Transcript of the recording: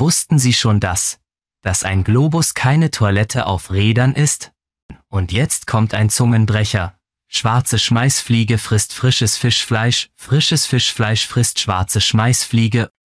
Wussten Sie schon dass ein Globus keine Toilette auf Rädern ist? Und jetzt kommt ein Zungenbrecher. Schwarze Schmeißfliege frisst frisches Fischfleisch frisst schwarze Schmeißfliege